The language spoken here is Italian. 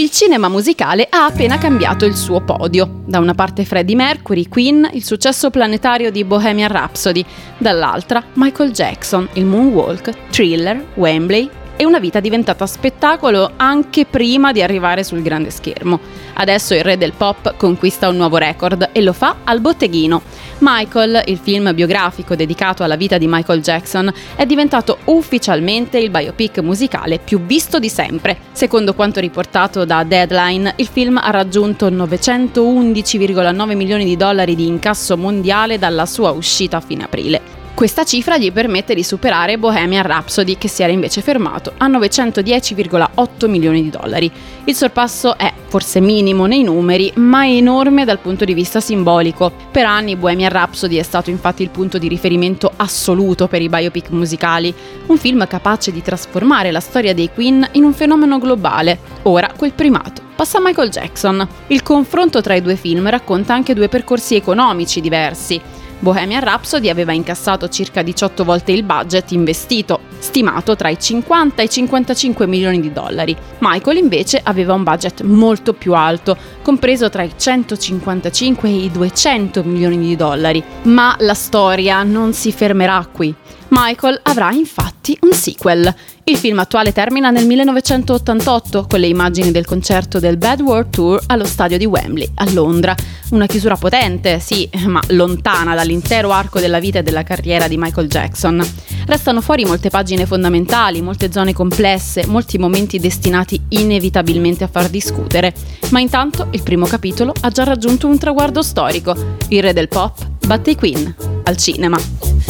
Il cinema musicale ha appena cambiato il suo podio. Da una parte Freddie Mercury, Queen, il successo planetario di Bohemian Rhapsody, dall'altra Michael Jackson, il Moonwalk, Thriller, Wembley e una vita diventata spettacolo anche prima di arrivare sul grande schermo. Adesso il re del pop conquista un nuovo record e lo fa al botteghino. Michael, il film biografico dedicato alla vita di Michael Jackson, è diventato ufficialmente il biopic musicale più visto di sempre. Secondo quanto riportato da Deadline, il film ha raggiunto 911,9 milioni di dollari di incasso mondiale dalla sua uscita a fine aprile. Questa cifra gli permette di superare Bohemian Rhapsody, che si era invece fermato a 910,8 milioni di dollari. Il sorpasso è forse minimo nei numeri, ma è enorme dal punto di vista simbolico. Per anni Bohemian Rhapsody è stato infatti il punto di riferimento assoluto per i biopic musicali, un film capace di trasformare la storia dei Queen in un fenomeno globale. Ora quel primato passa a Michael Jackson. Il confronto tra i due film racconta anche due percorsi economici diversi. Bohemian Rhapsody aveva incassato circa 18 volte il budget investito, stimato tra i 50 e i 55 milioni di dollari. Michael invece aveva un budget molto più alto, compreso tra i 155 e i 200 milioni di dollari. Ma la storia non si fermerà qui. Michael avrà infatti un sequel. Il film attuale termina nel 1988 con le immagini del concerto del Bad World Tour allo stadio di Wembley a Londra. Una chiusura potente, sì, ma lontana dall'intero arco della vita e della carriera di Michael Jackson. Restano fuori molte pagine fondamentali, molte zone complesse, molti momenti destinati inevitabilmente a far discutere. Ma intanto il primo capitolo ha già raggiunto un traguardo storico. Il re del pop batte i Queen al cinema.